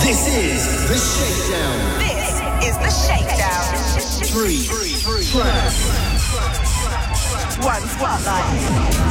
This is The Shakedown. This is The Shakedown. Three tracks. One spotlight.